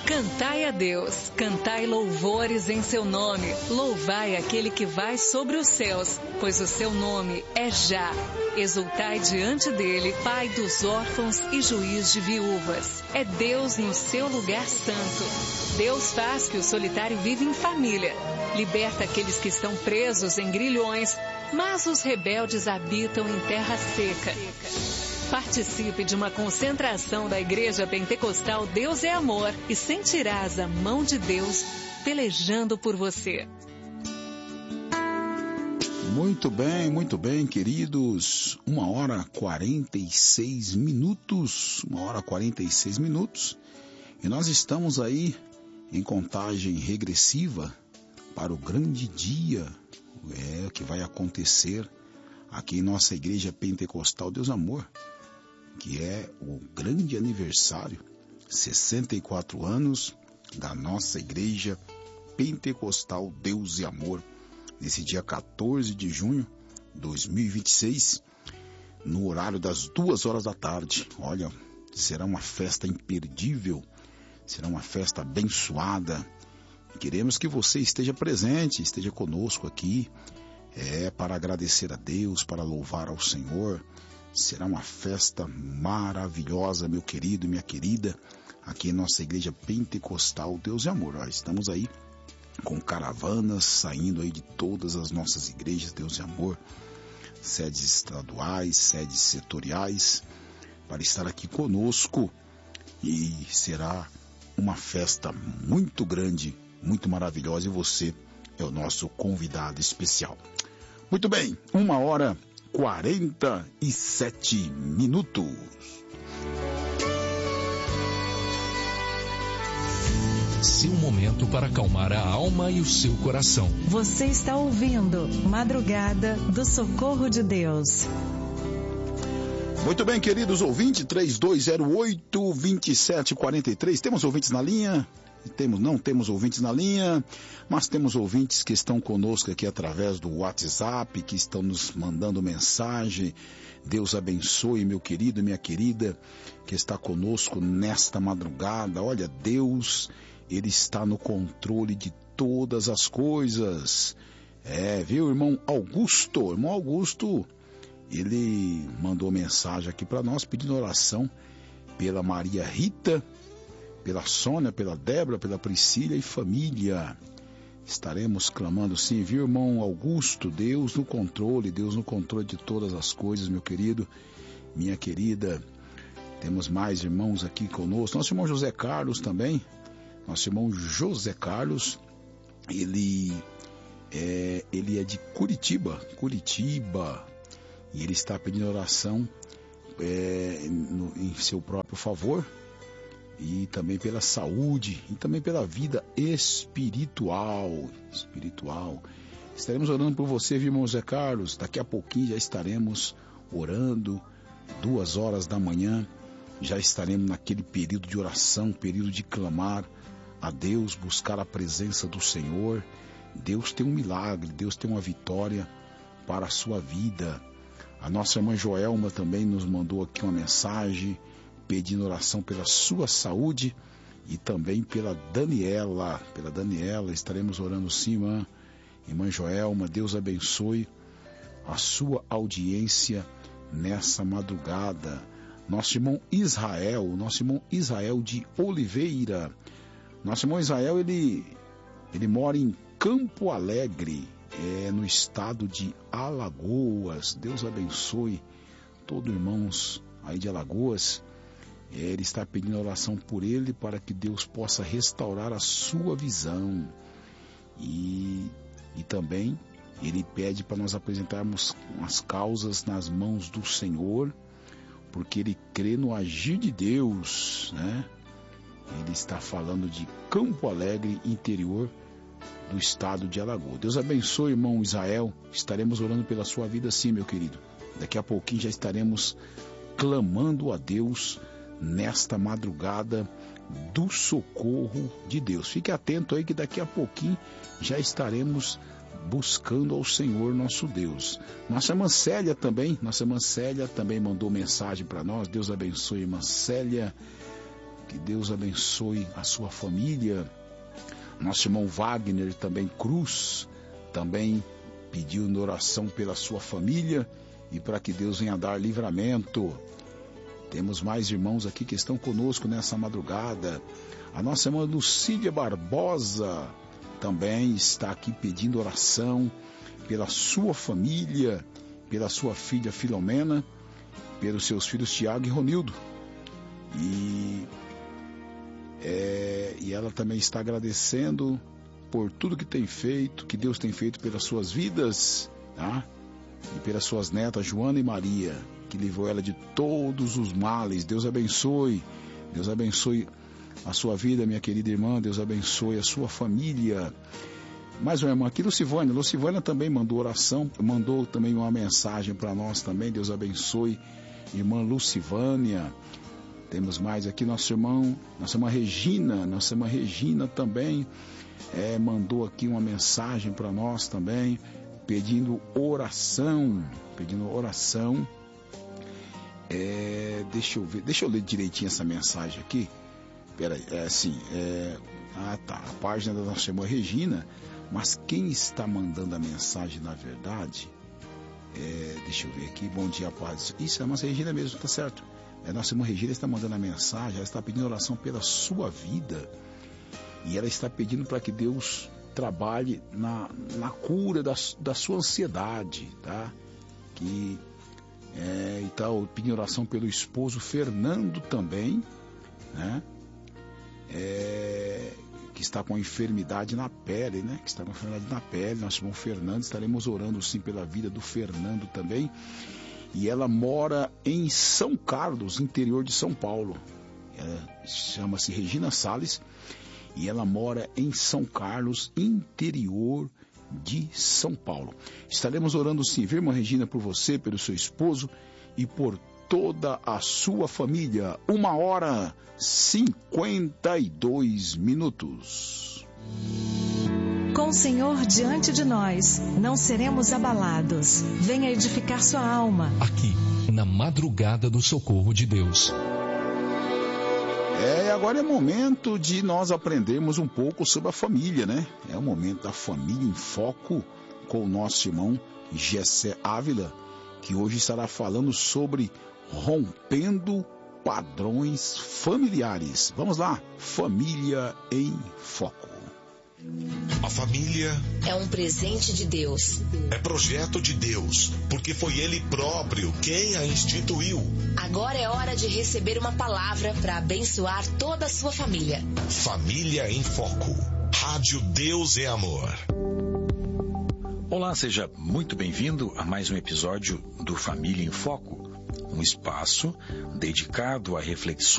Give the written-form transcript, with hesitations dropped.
Cantai a Deus, cantai louvores em seu nome, louvai aquele que vai sobre os céus, pois o seu nome é Já. Exultai diante dele, Pai dos órfãos e juiz de viúvas. É Deus no seu lugar santo. Deus faz que o solitário viva em família. Liberta aqueles que estão presos em grilhões, mas os rebeldes habitam em terra seca. Participe de uma concentração da Igreja Pentecostal Deus é Amor e sentirás a mão de Deus pelejando por você. Muito bem, queridos. 1h46 minutos. 1h46 minutos. E nós estamos aí em contagem regressiva para o grande dia que vai acontecer aqui em nossa Igreja Pentecostal Deus Amor, que é o grande aniversário, 64 anos da nossa Igreja Pentecostal Deus e Amor, nesse dia 14 de junho de 2026, no horário das 2h da tarde. Olha, será uma festa imperdível, será uma festa abençoada. Queremos que você esteja presente, esteja conosco aqui, para agradecer a Deus, para louvar ao Senhor. Será uma festa maravilhosa, meu querido e minha querida, aqui em nossa Igreja Pentecostal Deus e Amor. Estamos aí com caravanas saindo aí de todas as nossas igrejas Deus e Amor, sedes estaduais, sedes setoriais, para estar aqui conosco, e será uma festa muito grande, muito maravilhosa, e você é o nosso convidado especial. Muito bem, 1h47 minutos. Seu momento para acalmar a alma e o seu coração. Você está ouvindo Madrugada do Socorro de Deus. Muito bem, queridos ouvintes, 3208-2743. Temos ouvintes na linha? Não temos ouvintes na linha, mas temos ouvintes que estão conosco aqui através do WhatsApp, que estão nos mandando mensagem. Deus abençoe, meu querido e minha querida, que está conosco nesta madrugada. Olha, Deus, Ele está no controle de todas as coisas. Viu, irmão Augusto? Irmão Augusto, ele mandou mensagem aqui para nós pedindo oração pela Maria Rita, pela Sônia, pela Débora, pela Priscila e família. Estaremos clamando sim, viu, irmão Augusto? Deus no controle de todas as coisas, meu querido, minha querida. Temos mais irmãos aqui conosco. Nosso irmão José Carlos também. Nosso irmão José Carlos, ele é de Curitiba, e ele está pedindo oração em seu próprio favor, e também pela saúde, e também pela vida espiritual. Estaremos orando por você, viu, irmão Zé Carlos? Daqui a pouquinho já estaremos orando, 2h da manhã, já estaremos naquele período de oração, período de clamar a Deus, buscar a presença do Senhor. Deus tem um milagre, Deus tem uma vitória para a sua vida. A nossa irmã Joelma também nos mandou aqui uma mensagem, pedindo oração pela sua saúde e também pela Daniela. Estaremos orando sim, irmã Joelma. Deus abençoe a sua audiência nessa madrugada. Nosso irmão Israel de Oliveira. Nosso irmão Israel, ele mora em Campo Alegre, no estado de Alagoas. Deus abençoe todos os irmãos aí de Alagoas. Ele está pedindo oração por ele, para que Deus possa restaurar a sua visão. E também ele pede para nós apresentarmos as causas nas mãos do Senhor, porque ele crê no agir de Deus, né? Ele está falando de Campo Alegre, interior do estado de Alagoas. Deus abençoe, irmão Israel. Estaremos orando pela sua vida sim, meu querido. Daqui a pouquinho já estaremos clamando a Deus nesta madrugada do socorro de Deus. Fique atento aí que daqui a pouquinho já estaremos buscando ao Senhor nosso Deus. Nossa irmã Célia também mandou mensagem para nós. Deus abençoe, irmã Célia. Que Deus abençoe a sua família. Nosso irmão Wagner também Cruz, também pediu uma oração pela sua família e para que Deus venha dar livramento. Temos mais irmãos aqui que estão conosco nessa madrugada. A nossa irmã Lucília Barbosa também está aqui pedindo oração pela sua família, pela sua filha Filomena, pelos seus filhos Tiago e Ronildo. E ela também está agradecendo por tudo que tem feito, que Deus tem feito pelas suas vidas, tá? E pelas suas netas Joana e Maria, que livrou ela de todos os males. Deus abençoe a sua vida, minha querida irmã. Deus abençoe a sua família. Mais uma irmã aqui, Lucivânia também mandou oração, mandou também uma mensagem para nós também. Deus abençoe, irmã Lucivânia. Temos mais aqui nossa irmã Regina também mandou aqui uma mensagem para nós também, pedindo oração. Deixa eu ler direitinho essa mensagem aqui. Peraí, a página da nossa irmã Regina, mas quem está mandando a mensagem na verdade, deixa eu ver aqui, bom dia, paz. Isso é a nossa Regina mesmo, tá certo? Nossa irmã Regina está mandando a mensagem, ela está pedindo oração pela sua vida e ela está pedindo para que Deus trabalhe na cura da sua ansiedade, tá? E tal, pedindo oração pelo esposo Fernando também, né? Que está com enfermidade na pele, né? Nosso irmão Fernando, estaremos orando sim pela vida do Fernando também. E ela mora em São Carlos, interior de São Paulo. Chama-se Regina Salles e ela mora em São Carlos, interior de São Paulo. Estaremos orando sim, viu, irmã Regina, por você, pelo seu esposo e por toda a sua família. 1h52. Com o Senhor diante de nós, não seremos abalados. Venha edificar sua alma. Aqui, na madrugada do socorro de Deus. Agora é momento de nós aprendermos um pouco sobre a família, né? É o momento da família em foco com o nosso irmão Gessé Ávila, que hoje estará falando sobre rompendo padrões familiares. Vamos lá, família em foco. A família é um presente de Deus. É projeto de Deus, porque foi Ele próprio quem a instituiu. Agora é hora de receber uma palavra para abençoar toda a sua família. Família em Foco. Rádio Deus é Amor. Olá, seja muito bem-vindo a mais um episódio do Família em Foco, um espaço dedicado a reflexões